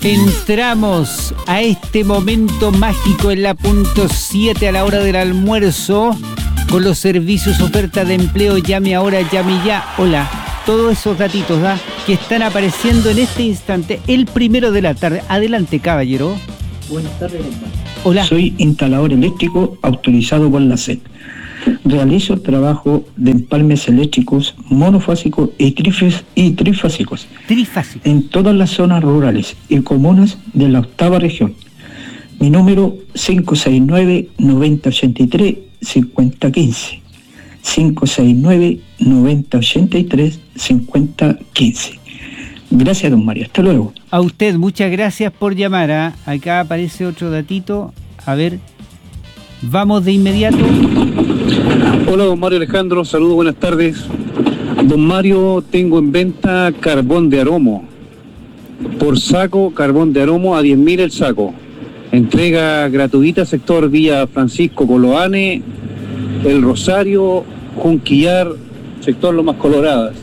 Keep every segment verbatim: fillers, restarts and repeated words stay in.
Entramos a este momento mágico en la punto siete a la hora del almuerzo con los servicios oferta de empleo. Llame ahora, llame ya. Hola, todos esos datitos ¿da? que están apareciendo en este instante, el primero de la tarde. Adelante, caballero. Buenas tardes, hermano. Hola. Soy instalador eléctrico autorizado por la S E C. Realizo trabajo de empalmes eléctricos monofásicos y, trifes, y trifásicos Trifásico. en todas las zonas rurales y comunas de la octava región. Mi número cinco seis nueve, nueve cero ocho tres, cinco cero uno cinco. cinco seis nueve, nueve cero ocho tres, cinco cero uno cinco. Gracias, don Mario. Hasta luego. A usted, muchas gracias por llamar. ¿eh? Acá aparece otro datito. A ver, vamos de inmediato. Hola, don Mario Alejandro, saludos, buenas tardes. Don Mario, tengo en venta carbón de aromo. Por saco, carbón de aromo a diez mil el saco. Entrega gratuita, sector Villa Francisco Coloane, El Rosario, Junquillar, sector Lomas Coloradas.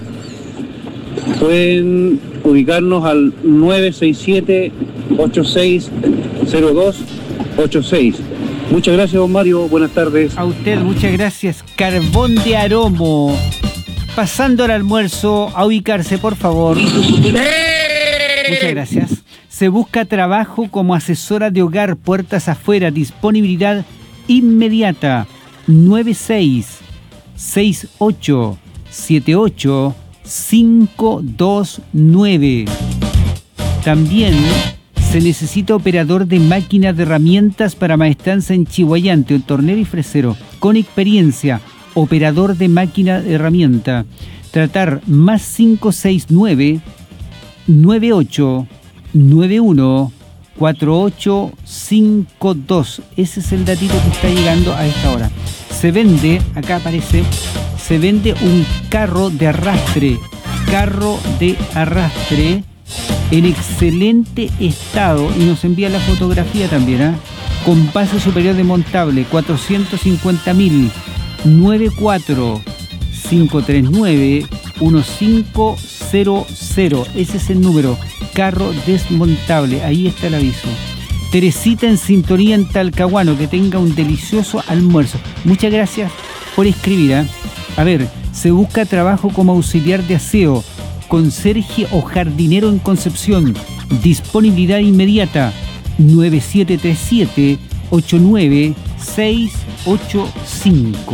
Pueden ubicarnos al nueve seis siete, ocho seis cero dos ocho seis. Muchas gracias, don Mario. Buenas tardes. A usted, muchas gracias. Carbón de aromo. Pasando al almuerzo, a ubicarse, por favor. Muchas gracias. Se busca trabajo como asesora de hogar, puertas afuera, disponibilidad inmediata. nueve seis seis ocho siete ocho cinco dos nueve. También se necesita operador de máquinas de herramientas para maestranza en Chihuayante, un tornero y fresero, con experiencia, operador de máquina de herramienta. Tratar más cinco seis nueve, nueve ocho nueve uno, cuatro ocho cinco dos. Ese es el datito que está llegando a esta hora. Se vende, acá aparece, se vende un carro de arrastre, carro de arrastre, en excelente estado, y nos envía la fotografía también, ¿eh? con base superior desmontable, cuatrocientos cincuenta mil, nueve cuatro cinco tres nueve uno cinco cero cero. Ese es el número, carro desmontable, ahí está el aviso. Teresita en sintonía en Talcahuano, que tenga un delicioso almuerzo. Muchas gracias por escribir, ¿eh? A ver, se busca trabajo como auxiliar de aseo, conserje o jardinero en Concepción. Disponibilidad inmediata. nueve siete tres siete, ocho nueve seis ocho cinco.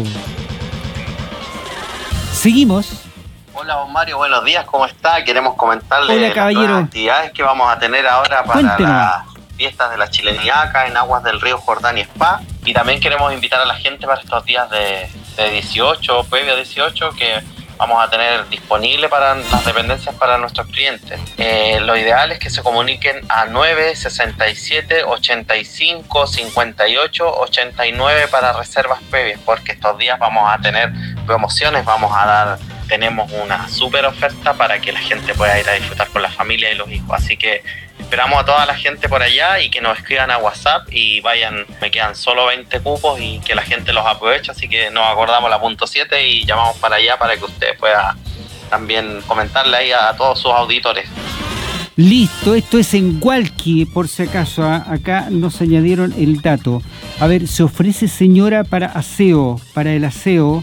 Seguimos. Hola, don Mario, buenos días, ¿cómo está? Queremos comentarle Hola, las caballero. nuevas actividades que vamos a tener ahora para Cuéntenos. las fiestas de la chilenidad acá en aguas del río Jordán y Spa. Y también queremos invitar a la gente para estos días de, de dieciocho, previo a dieciocho, que vamos a tener disponible para las dependencias para nuestros clientes. Eh, lo ideal es que se comuniquen a nueve sesenta y siete, ochenta y cinco, cincuenta y ocho, ochenta y nueve para reservas previas, porque estos días vamos a tener promociones, vamos a dar, tenemos una súper oferta para que la gente pueda ir a disfrutar con la familia y los hijos. Así que esperamos a toda la gente por allá y que nos escriban a WhatsApp y vayan, me quedan solo veinte cupos y que la gente los aproveche, así que nos acordamos la punto siete y llamamos para allá para que usted pueda también comentarle ahí a todos sus auditores. Listo, esto es en Hualqui, por si acaso, ¿eh? Acá nos añadieron el dato. A ver, se ofrece señora para aseo, para el aseo.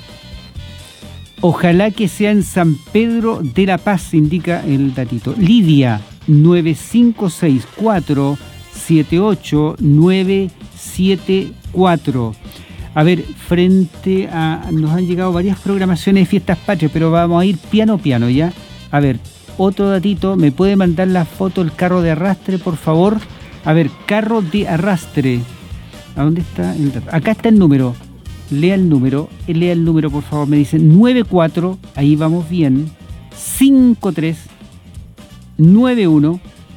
Ojalá que sea en San Pedro de la Paz, indica el datito. Lidia, nueve cinco seis cuatro, siete ocho nueve siete cuatro. A ver, frente a... Nos han llegado varias programaciones de fiestas patrias, pero vamos a ir piano piano, ¿ya? A ver, otro datito. ¿Me puede mandar la foto del carro de arrastre, por favor? A ver, carro de arrastre. ¿A dónde está el dato? Acá está el número. Lea el número. Lea el número, por favor. Me dicen nueve cuatro, ahí vamos bien, cinco tres nueve uno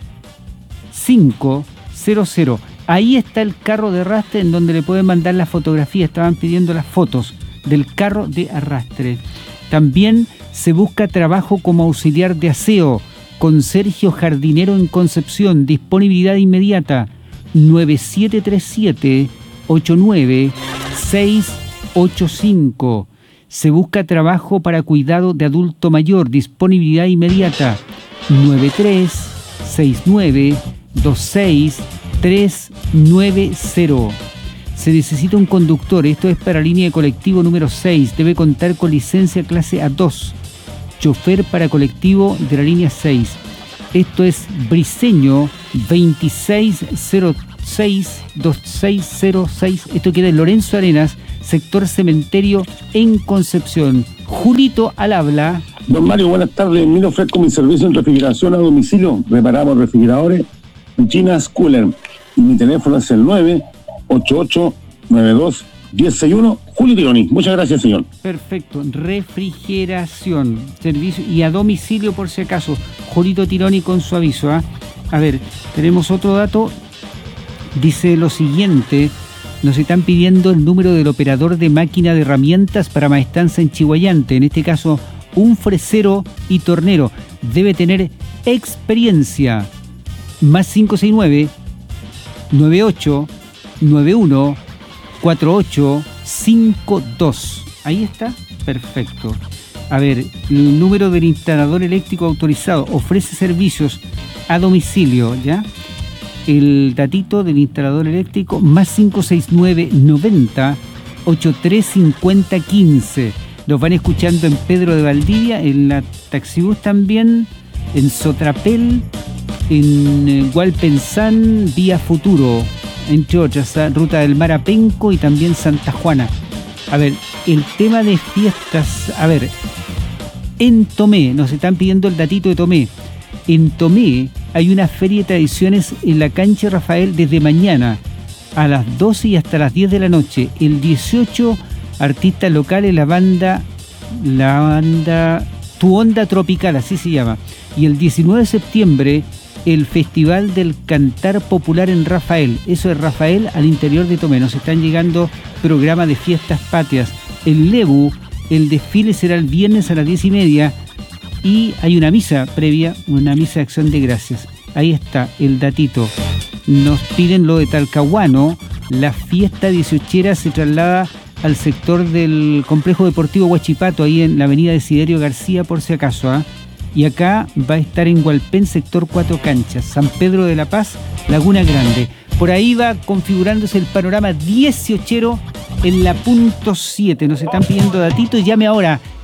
cinco cero cero. Ahí está el carro de arrastre en donde le pueden mandar la fotografía. Estaban pidiendo las fotos del carro de arrastre. También se busca trabajo como auxiliar de aseo, conserje o jardinero en Concepción. Disponibilidad inmediata. nueve siete tres siete, ocho nueve seis ocho cinco. Se busca trabajo para cuidado de adulto mayor. Disponibilidad inmediata. nueve tres seis nueve, dos seis tres nueve cero. Se necesita un conductor, esto es para línea de colectivo número seis, debe contar con licencia clase A dos, chofer para colectivo de la línea seis. Esto es Briceño veintiséis cero seis veintiséis cero seis, esto queda en Lorenzo Arenas, sector Cementerio en Concepción. Julito al habla. Don Mario, buenas tardes. Mira, ofrezco mi servicio en refrigeración a domicilio. Reparamos refrigeradores en Chinas Cooler. Y mi teléfono es el nueve ocho ocho nueve dos uno cero seis uno. Julio Tironi. Muchas gracias, señor. Perfecto. Refrigeración, servicio y a domicilio por si acaso. Julito Tironi con su aviso. ¿eh? A ver, tenemos otro dato. Dice lo siguiente. Nos están pidiendo el número del operador de máquina de herramientas para maestranza en Chihuayante. En este caso, un fresero y tornero. Debe tener experiencia. Más cinco seis nueve, nueve ocho nueve uno, cuatro ocho cinco dos. Ahí está. Perfecto. A ver, el número del instalador eléctrico autorizado. Ofrece servicios a domicilio, ¿ya? El datito del instalador eléctrico, más cinco seis nueve, noventa, ochenta y tres cincuenta quince. Los van escuchando en Pedro de Valdivia, en la Taxibús también, en Sotrapel, en Hualpensán, Vía Futuro, entre otras, Ruta del Mar a Penco y también Santa Juana. A ver, el tema de fiestas, a ver, en Tomé, nos están pidiendo el datito de Tomé. En Tomé hay una feria de tradiciones en la cancha Rafael desde mañana a las doce y hasta las diez de la noche. El dieciocho, artistas locales, la banda, la banda Tu Onda Tropical, así se llama. Y el diecinueve de septiembre, el Festival del Cantar Popular en Rafael. Eso es Rafael al interior de Tomé. Nos están llegando programas de fiestas patrias. El Lebu, el desfile será el viernes a las diez y media. Y hay una misa previa, una misa de acción de gracias. Ahí está el datito. Nos piden lo de Talcahuano. La fiesta dieciochera se traslada al sector del complejo deportivo Huachipato, ahí en la avenida Desiderio García, por si acaso. ¿eh? Y acá va a estar en Hualpén, sector Cuatro Canchas, San Pedro de la Paz, Laguna Grande. Por ahí va configurándose el panorama dieciochero en la punto siete. Nos están pidiendo datitos. Llame ahora